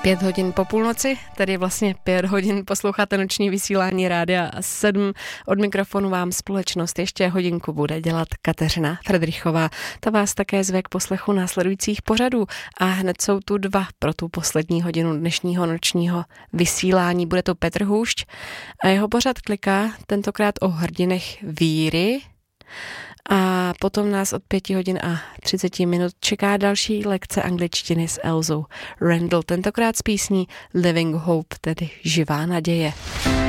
5 hodin po půlnoci, tedy vlastně 5 hodin posloucháte noční vysílání Rádia 7. Od mikrofonu vám společnost ještě hodinku bude dělat Kateřina Fredrichová. Ta vás také zve k poslechu následujících pořadů a hned jsou tu dva pro tu poslední hodinu dnešního nočního vysílání. Bude to Petr Hůšť a jeho pořad Klika, tentokrát o hrdinech víry. A potom nás od 5 hodin a 30 minut čeká další lekce angličtiny s Elzou Randall, tentokrát s písní Living Hope, tedy živá naděje.